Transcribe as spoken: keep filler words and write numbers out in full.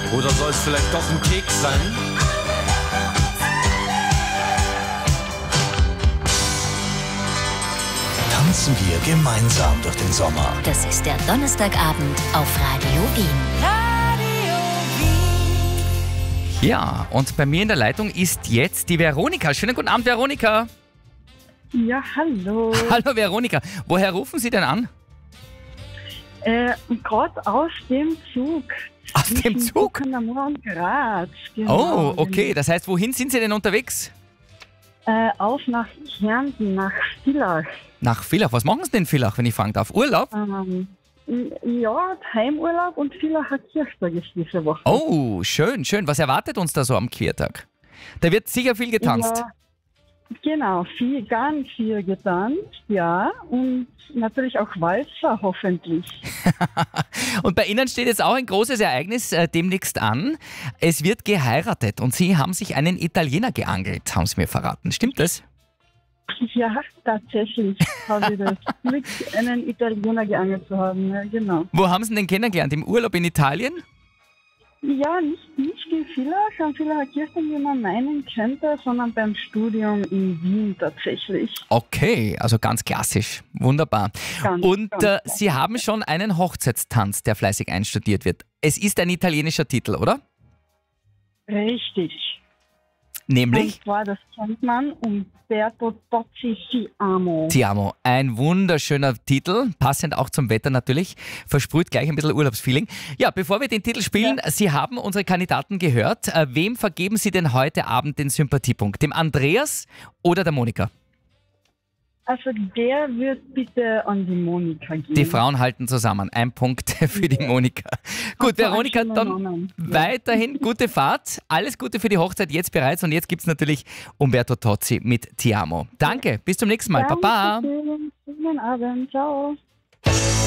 Oder soll es vielleicht doch ein Keks sein? Tanzen wir gemeinsam durch den Sommer. Das ist der Donnerstagabend auf Radio Wien. Ja, und bei mir in der Leitung ist jetzt die Veronika. Schönen guten Abend, Veronika. Ja, hallo. Hallo, Veronika. Woher rufen Sie denn an? Äh, Gerade aus dem Zug. Aus dem Zwischen Zug? Buchenamur und Graz. Oh, Genau. okay. Das heißt, wohin sind Sie denn unterwegs? Äh, auf nach Kärnten, nach Villach. Nach Villach. Was machen Sie denn in Villach, wenn ich fragen darf? Urlaub? Ähm, ja, Heimurlaub und Villacher Kirchtag ist diese Woche. Oh, schön, schön. Was erwartet uns da so am Queertag? Da wird sicher viel getanzt. Ja, genau, viel, ganz viel getanzt, ja. Und natürlich auch Walzer, hoffentlich. Und bei Ihnen steht jetzt auch ein großes Ereignis äh, demnächst an. Es wird geheiratet und Sie haben sich einen Italiener geangelt, haben Sie mir verraten. Stimmt das? Ja, tatsächlich habe ich das Glück, einen Italiener geangelt zu haben. Ja, genau. Wo haben Sie ihn denn kennengelernt? Im Urlaub in Italien? Ja, nicht, nicht in Villach, am Villacher Kirchen, wie man meinen könnte, sondern beim Studium in Wien tatsächlich. Okay, also ganz klassisch. Wunderbar. Ganz, Und ganz äh, klassisch. Sie haben schon einen Hochzeitstanz, der fleißig einstudiert wird. Es ist ein italienischer Titel, oder? Richtig. Nämlich? Und zwar, das kennt man, Umberto Tozzi Ti Amo. Ti amo. Ein wunderschöner Titel, passend auch zum Wetter natürlich. Versprüht gleich ein bisschen Urlaubsfeeling. Ja, bevor wir den Titel spielen, Ja. Sie haben unsere Kandidaten gehört. Äh, Wem vergeben Sie denn heute Abend den Sympathiepunkt? Dem Andreas oder der Monika? Also der wird bitte an die Monika gehen. Die Frauen halten zusammen. Ein Punkt für die Monika. Gut, Hast du Veronika, einen dann schönen Namen? Ja. weiterhin gute Fahrt. Alles Gute für die Hochzeit jetzt bereits. Und jetzt gibt es natürlich Umberto Tozzi mit Ti amo. Danke, bis zum nächsten Mal. Baba. Dankeschön. Schönen Abend. Ciao.